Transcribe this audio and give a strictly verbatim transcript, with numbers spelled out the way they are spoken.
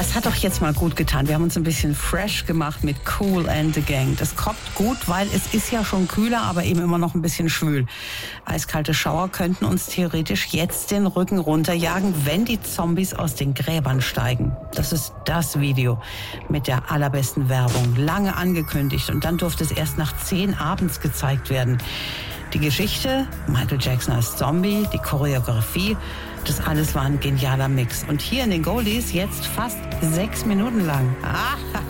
Das hat doch jetzt mal gut getan. Wir haben uns ein bisschen fresh gemacht mit Kool and the Gang. Das kommt gut, weil es ist ja schon kühler, aber eben immer noch ein bisschen schwül. Eiskalte Schauer könnten uns theoretisch jetzt den Rücken runterjagen, wenn die Zombies aus den Gräbern steigen. Das ist das Video mit der allerbesten Werbung. Lange angekündigt und dann durfte es erst nach zehn abends gezeigt werden. Die Geschichte, Michael Jackson als Zombie, die Choreografie, das alles war ein genialer Mix. Und hier in den Goldies jetzt fast sechs Minuten lang. Ah.